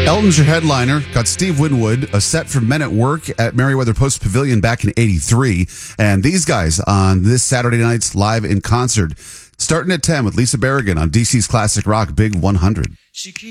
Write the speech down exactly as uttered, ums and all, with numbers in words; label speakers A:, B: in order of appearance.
A: Elton's your headliner. Got Steve Winwood, a set for Men at Work at Merriweather Post Pavilion back in eighty-three. And these guys on this Saturday night's live in concert, starting at ten with Lisa Berrigan on D C's Classic Rock Big one hundred.